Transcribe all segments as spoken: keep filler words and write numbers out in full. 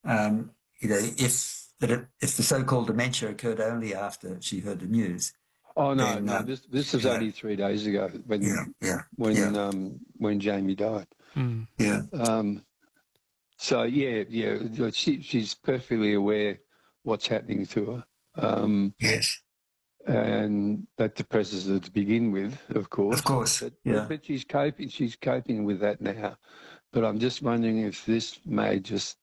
Um, you know, if that it, if the so-called dementia occurred only after she heard the news. Oh no, then, no. um, This this was you only know, three days ago when yeah, yeah, when yeah, um when Jamie died. Mm. yeah. Um, so yeah, yeah. She she's perfectly aware what's happening to her. Um, Yes, and that depresses her to begin with, of course. of course. But, Yeah. but but she's coping. She's coping with that now. But I'm just wondering if this may just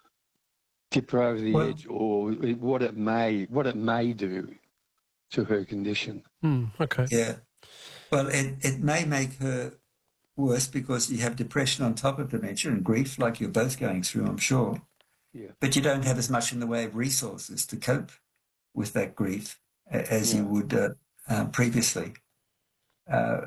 tip her over the Well, edge, or what it may what it may do to her condition. Mm. Okay. yeah. Well, it, it may make her worse because you have depression on top of dementia and grief, like you're both going through, I'm sure. Yeah. But you don't have as much in the way of resources to cope with that grief as Yeah. you would uh, uh, previously. Uh,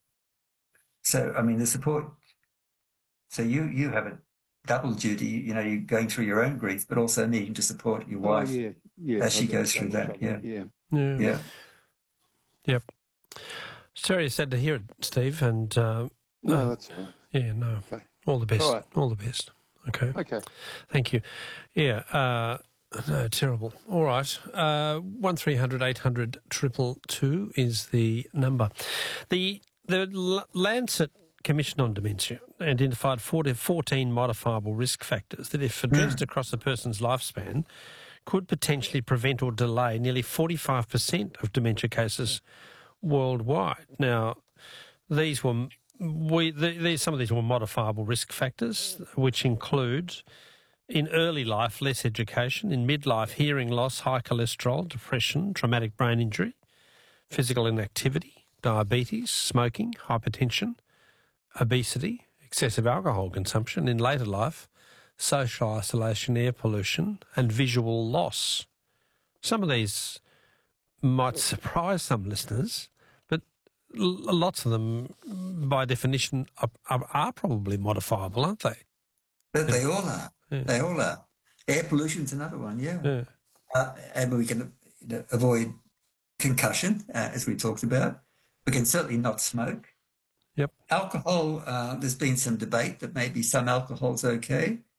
so, I mean, the support. So you you have a double duty. You know, you're going through your own grief, but also needing to support your wife Oh, yeah, yeah. as she I've got goes through double that. trouble. Yeah, Yeah. Yeah. yeah. Yep. Sorry, sad to hear it, Steve. And uh, No, uh, that's all right. yeah, no. Okay. All the best. All right. All the best. Okay. Okay. Thank you. Yeah. Uh, no, terrible. All right. Uh, one three hundred eight hundred triple two is the number. The the L- Lancet Commission on Dementia identified fourteen modifiable risk factors that, if addressed across a person's lifespan, could potentially prevent or delay nearly forty-five percent of dementia cases worldwide. Now, these were we the, these some of these were modifiable risk factors, which include in early life less education, in midlife hearing loss, high cholesterol, depression, traumatic brain injury, physical inactivity, diabetes, smoking, hypertension, obesity, excessive alcohol consumption, in later life, social isolation, air pollution, and visual loss. Some of these might surprise some listeners, but l- lots of them, by definition, are, are, are probably modifiable, aren't they? But they all are. Yeah. They all are. Air pollution's another one. Yeah, Yeah. uh, and we can you know, avoid concussion, uh, as we talked about. We can certainly not smoke. Yep. Alcohol, uh, there's been some debate that maybe some alcohol's okay.